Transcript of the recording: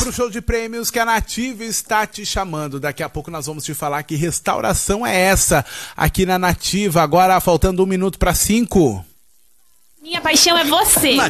pro show de prêmios que a Nativa está te chamando. Daqui a pouco nós vamos te falar que restauração é essa aqui na Nativa. Agora faltando 1 minuto para 5. Minha paixão é você.